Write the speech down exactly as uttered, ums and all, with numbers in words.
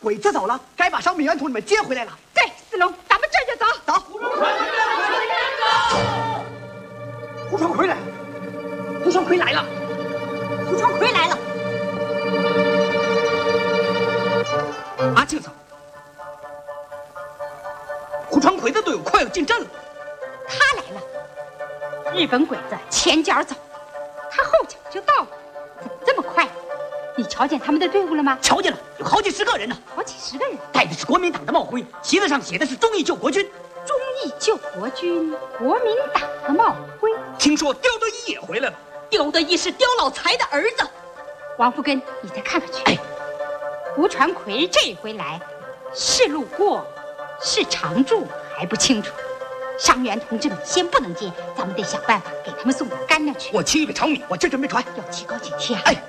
鬼子走了，该把伤病员同志们接回来了。 对，四龙，咱们这就走。 走。胡双奎来了，胡双奎来了， 胡双奎来了。 阿庆嫂，胡双奎的队伍快要进镇了。 他来了。日本鬼子前脚走，他后脚就到了，怎么这么快？你瞧见他们的队伍了吗？ 瞧见了，有好几十个人呢。 好几十个人， 戴的是国民党的帽徽，旗子上写的是忠义救国军。 忠义救国军，国民党的帽徽。 听说刁德一也回来了。 刁德一是刁老财的儿子。王福根，你再看看去。 哎， 胡传奎这回来，是路过，是常住还不清楚。伤员同志们先不能接，咱们得想办法给他们送点干粮去。 我去一个长米，我这准备传。 要提高警惕啊！ 哎。